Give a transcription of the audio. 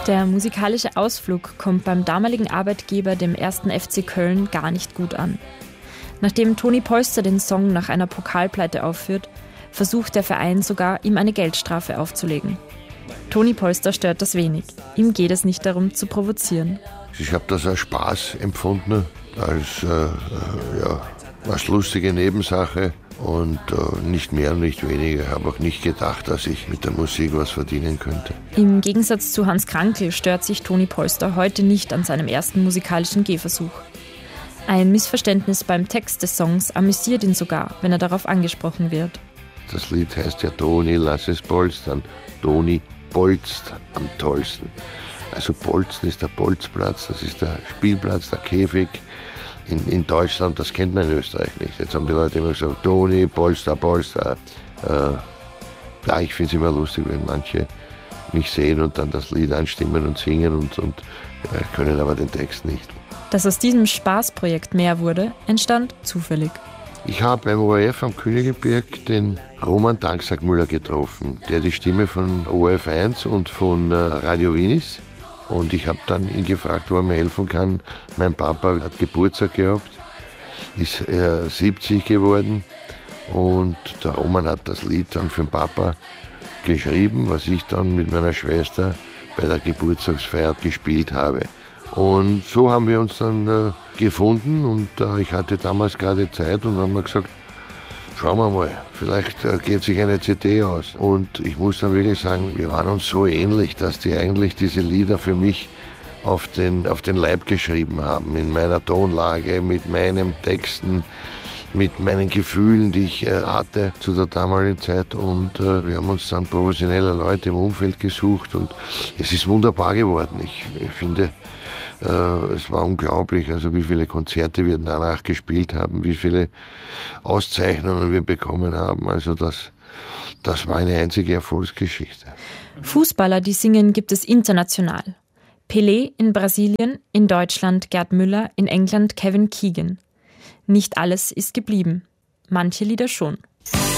Der musikalische Ausflug kommt beim damaligen Arbeitgeber, dem 1. FC Köln, gar nicht gut an. Nachdem Toni Polster den Song nach einer Pokalpleite aufführt, versucht der Verein sogar, ihm eine Geldstrafe aufzulegen. Toni Polster stört das wenig. Ihm geht es nicht darum, zu provozieren. Ich habe das als Spaß empfunden, als lustige Nebensache und nicht mehr und nicht weniger. Ich habe auch nicht gedacht, dass ich mit der Musik was verdienen könnte. Im Gegensatz zu Hans Krankl stört sich Toni Polster heute nicht an seinem ersten musikalischen Gehversuch. Ein Missverständnis beim Text des Songs amüsiert ihn sogar, wenn er darauf angesprochen wird. Das Lied heißt ja Toni, lass es polstern. Toni bolzt am tollsten. Also Bolzen ist der Bolzplatz, das ist der Spielplatz, der Käfig. In Deutschland, das kennt man in Österreich nicht. Jetzt haben die Leute immer gesagt, Toni, Polster, Polster. Ich finde es immer lustig, wenn manche mich sehen und dann das Lied anstimmen und singen und können aber den Text nicht. Dass aus diesem Spaßprojekt mehr wurde, entstand zufällig. Ich habe beim ORF am Königebirg den Roman Danksackmüller getroffen, der die Stimme von ORF 1 und von Radio Wien ist. Und ich habe dann ihn gefragt, wo er mir helfen kann. Mein Papa hat Geburtstag gehabt, ist 70 geworden und der Roman hat das Lied dann für den Papa geschrieben, was ich dann mit meiner Schwester bei der Geburtstagsfeier gespielt habe. Und so haben wir uns dann gefunden und ich hatte damals gerade Zeit und haben wir gesagt, schauen wir mal, vielleicht geht sich eine CD aus. Und ich muss dann wirklich sagen, wir waren uns so ähnlich, dass die eigentlich diese Lieder für mich auf den Leib geschrieben haben, in meiner Tonlage, mit meinen Texten, mit meinen Gefühlen, die ich hatte zu der damaligen Zeit. Und wir haben uns dann professionelle Leute im Umfeld gesucht und es ist wunderbar geworden. Ich finde, es war unglaublich, also wie viele Konzerte wir danach gespielt haben, wie viele Auszeichnungen wir bekommen haben. Also das war eine einzige Erfolgsgeschichte. Fußballer, die singen, gibt es international. Pelé in Brasilien, in Deutschland Gerd Müller, in England Kevin Keegan. Nicht alles ist geblieben. Manche Lieder schon.